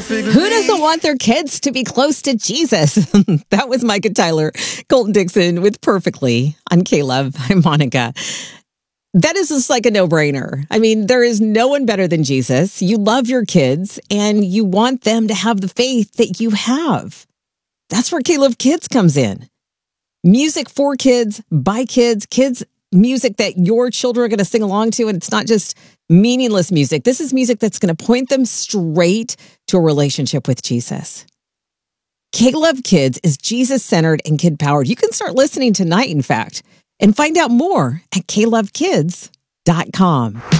Who doesn't want their kids to be close to Jesus? That was Micah Tyler, Colton Dixon with Perfectly on K-Love. I'm Monica. That is just like a no-brainer. I mean, there is no one better than Jesus. You love your kids and you want them to have the faith that you have. That's where K-Love Kids comes in. Music for kids, by kids, kids music that your children are going to sing along to. And it's not just meaningless music. This is music that's going to point them straight to a relationship with Jesus. K-Love Kids is Jesus-centered and kid-powered. You can start listening tonight, in fact, and find out more at klovekids.com.